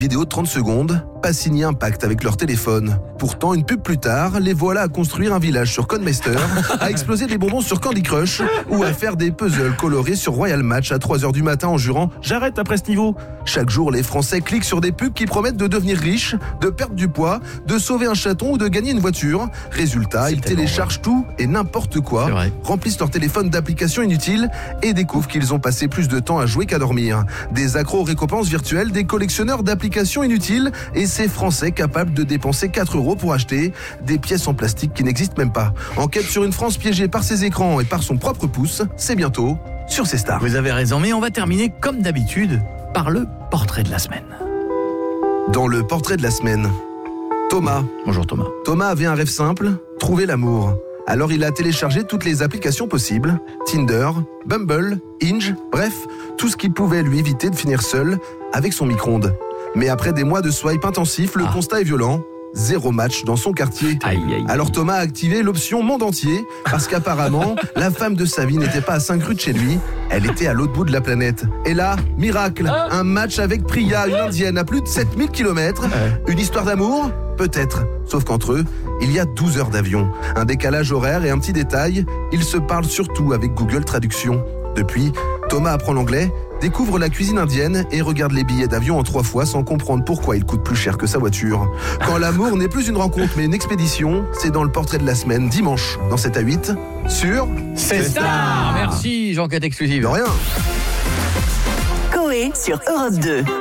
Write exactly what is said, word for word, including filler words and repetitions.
Vidéo de trente secondes, pas signé un pacte avec leur téléphone. Pourtant, une pub plus tard, les voilà à construire un village sur Codemeister, à exploser des bonbons sur Candy Crush ou à faire des puzzles colorés sur Royal Match à trois heures du matin en jurant « J'arrête après ce niveau ». Chaque jour, les Français cliquent sur des pubs qui promettent de devenir riches, de perdre du poids, de sauver un chaton ou de gagner une voiture. Résultat, C'est ils tellement téléchargent vrai. tout et n'importe quoi, C'est vrai. remplissent leur téléphone d'applications inutiles et découvrent qu'ils ont passé plus de temps à jouer qu'à dormir. Des accros aux récompenses virtuelles, des collectionneurs d'applications inutiles et ces Français capables de dépenser quatre euros pour acheter des pièces en plastique qui n'existent même pas. Enquête sur une France piégée par ses écrans et par son propre pouce, c'est bientôt sur C Star. Vous avez raison, mais on va terminer comme d'habitude par le portrait de la semaine. Dans le portrait de la semaine, Thomas. Bonjour Thomas. Thomas avait un rêve simple, trouver l'amour. Alors il a téléchargé toutes les applications possibles, Tinder, Bumble, Hinge, bref, tout ce qui pouvait lui éviter de finir seul avec son micro-ondes. Mais après des mois de swipe intensif, le Ah. constat est violent. Zéro match dans son quartier. Aïe, aïe. Alors Thomas a activé l'option monde entier parce qu'apparemment, la femme de sa vie n'était pas à cinq rues de chez lui, elle était à l'autre bout de la planète. Et là, miracle, un match avec Priya, une indienne à plus de sept mille kilomètres. Une histoire d'amour ? Peut-être. Sauf qu'entre eux, il y a douze heures d'avion. Un décalage horaire et un petit détail, ils se parlent surtout avec Google Traduction. Depuis, Thomas apprend l'anglais, découvre la cuisine indienne et regarde les billets d'avion en trois fois sans comprendre pourquoi il coûte plus cher que sa voiture. Quand l'amour n'est plus une rencontre mais une expédition, c'est dans le portrait de la semaine, dimanche, dans sept à huit, sur C'est Star. Merci Jean-Cat De Exclusive. rien. Coé sur Europe deux.